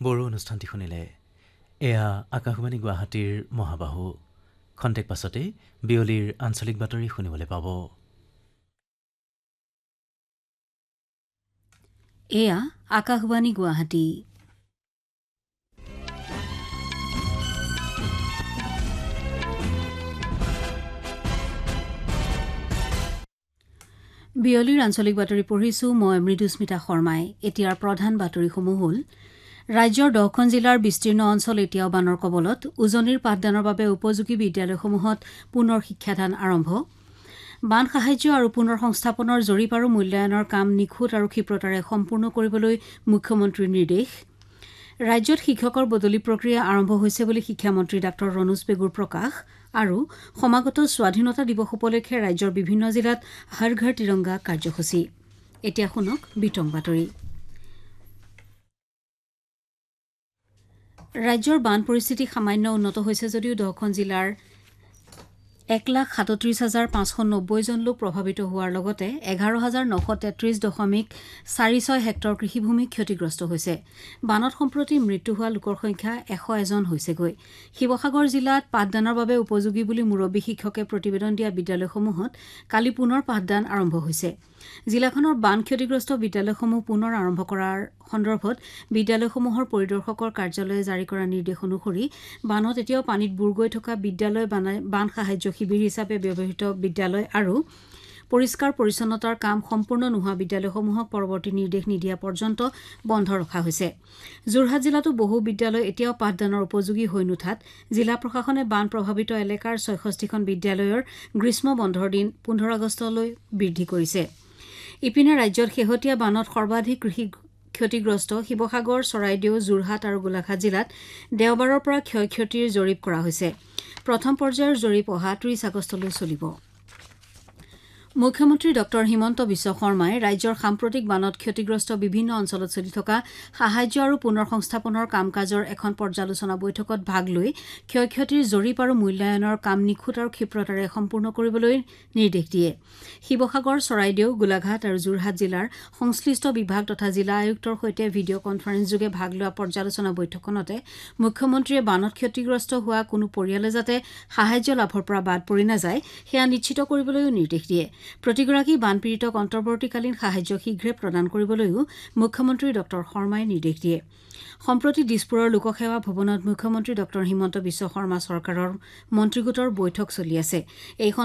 বড়ো অনুষ্ঠানটি শুনিলে এয়া আকাশবাণী গুৱাহাটীৰ মহাবাহু খন্তেক পাছতে বিয়লিৰ আঞ্চলিক বাতৰি শুনিবলৈ পাব। এয়া আকাশবাণী গুৱাহাটী। বিয়লিৰ আঞ্চলিক বাতৰি পঢ়িছো মই মৃদুস্মিতা শৰ্মাই। এতিয়াৰ প্ৰধান বাতৰিসমূহ হ'ল ৰাজ্যৰ 10খন জিলাৰ বিস্তীৰ্ণ অঞ্চল এতিয়াও বানৰ কবলত। উজনিৰ পাঠদানৰ বাবে উপযোগী বিদ্যালয়সমূহত পুনৰ শিক্ষাদান আৰম্ভ। বান সাহায্য আৰু পুনৰ সংস্থাপনৰ জৰীপ আৰু মূল্যায়নৰ কাম নিখুঁত আৰু ক্ষীপ্ৰতাৰে সম্পূৰ্ণ কৰিবলৈ মুখ্যমন্ত্ৰীৰ নিৰ্দেশ। ৰাজ্যত শিক্ষকৰ বদলি প্ৰক্ৰিয়া আৰম্ভ হৈছে বুলি শিক্ষামন্ত্ৰী ডাঃ ৰণোজ পেগুৰ প্ৰকাশ। আৰু সমাগত স্বাধীনতা দিৱস উপলক্ষে ৰাজ্যৰ বিভিন্ন জিলাত হৰ ঘৰ তিৰংগা কাৰ্যসূচী। এতিয়া শুনক বিতং বাতৰি। ৰাজ্যৰ বান পৰিস্থিতি সামান্য উন্নত হৈছে যদিও 10খন জিলাৰ 1,37,590 জন লোক প্ৰভাৱিত হোৱাৰ লগতে 11,933.46 হেক্টৰ কৃষিভূমি ক্ষতিগ্ৰস্ত হৈছে। বানত সম্প্ৰতি মৃত্যু হোৱা লোকৰ সংখ্যা 101 হৈছেগৈ। শিৱসাগৰ জিলাত পাঠদানৰ বাবে উপযোগী বুলি মুৰব্বী শিক্ষকে প্ৰতিবেদন দিয়া বিদ্যালয়সমূহত কালি পুনৰ পাঠদান আৰম্ভ হৈছে। জিলাখনৰ বান ক্ষতিগ্ৰস্ত বিদ্যালয়সমূহ পুনৰ আৰম্ভ কৰাৰ সন্দৰ্ভত বিদ্যালয়সমূহৰ পৰিদৰ্শকৰ কাৰ্যালয়ে জাৰি কৰা নিৰ্দেশ অনুসৰি বানত এতিয়াও পানীত বুৰ গৈ থকা বিদ্যালয়, বান সাহায্য শিবিৰ হিচাপে ব্যৱহৃত বিদ্যালয় আৰু পৰিষ্কাৰ পৰিচ্ছন্নতাৰ কাম সম্পূৰ্ণ নোহোৱা বিদ্যালয়সমূহক পৰৱৰ্তী নিৰ্দেশ নিদিয়া পৰ্যন্ত বন্ধ ৰখা হৈছে। যোৰহাট জিলাতো বহু বিদ্যালয় এতিয়াও পাঠদানৰ উপযোগী হৈ নুঠাত জিলা প্ৰশাসনে বান প্ৰভাৱিত এলেকাৰ 66খন বিদ্যালয়ৰ গ্ৰীষ্ম বন্ধৰ দিন 15 আগষ্টলৈ বৃদ্ধি কৰিছে। ইপিনে ৰাজ্যত শেহতীয়া বানত সৰ্বাধিক কৃষি ক্ষতিগ্ৰস্ত শিৱসাগৰ, চৰাইদেউ, যোৰহাট আৰু গোলাঘাট জিলাত দেওবাৰৰ পৰা ক্ষয় ক্ষতিৰ জৰীপ কৰা হৈছে। প্ৰথম পৰ্যায়ৰ জৰীপ অহা 30 আগষ্টলৈ চলিব। মুখ্যমন্ত্ৰী ডঃ হিমন্ত বিশ্ব শৰ্মাই ৰাজ্যৰ সাম্প্ৰতিক বানত ক্ষতিগ্ৰস্ত বিভিন্ন অঞ্চলত চলি থকা সাহায্য আৰু পুনৰ সংস্থাপনৰ কাম কাজৰ এখন পৰ্যালোচনা বৈঠকত ভাগ লৈ ক্ষয় ক্ষতিৰ জৰীপ আৰু মূল্যায়নৰ কাম নিখুঁত আৰু ক্ষীপ্ৰতাৰে সম্পূৰ্ণ কৰিবলৈ নিৰ্দেশ দিয়ে। শিৱসাগৰ, চৰাইদেউ, গোলাঘাট আৰু যোৰহাট জিলাৰ সংশ্লিষ্ট বিভাগ তথা জিলা আয়ুক্তৰ সৈতে ভিডিঅ' কনফাৰেন্সযোগে ভাগ লোৱা পৰ্যালোচনা বৈঠকখনতে মুখ্যমন্ত্ৰীয়ে বানত ক্ষতিগ্ৰস্ত হোৱা কোনো পৰিয়ালে যাতে সাহায্য লাভৰ পৰা বাদ পৰি নাযায় সেয়া নিশ্চিত কৰিবলৈও নিৰ্দেশ দিয়ে। প্ৰতিগৰাকী বানপীড়িতক অন্তৰ্বৰ্তীকালীন সাহায্য শীঘ্ৰে প্ৰদান কৰিবলৈও মুখ্যমন্ত্ৰী ডঃ শৰ্মাই নিৰ্দেশ দিয়ে। সম্প্ৰতি দিছপুৰৰ লোকসেৱা ভৱনত মুখ্যমন্ত্ৰী ডঃ হিমন্ত বিশ্ব শৰ্মা চৰকাৰৰ মন্ত্ৰীগোটৰ বৈঠক চলি আছে। এই